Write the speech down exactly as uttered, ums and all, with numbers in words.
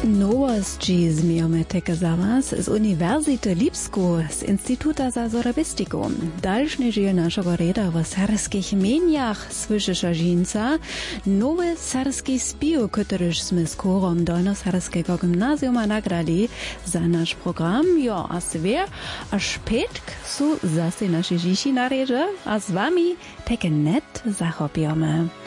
Nowości zmiemy teke za was z Uniwersity Lipsku, z Instytuta za Sorabistiku. Dalszny dziel naszego reda w serskich mediach słyszysz żinca, nowy serski spił, któryż sme z korom Dolnoserskiego gimnazjuma nagrali za nasz program. Jo, a swie, a szpetk su zase nasze dzieci na redzie, a z wami teke net zachopiamy.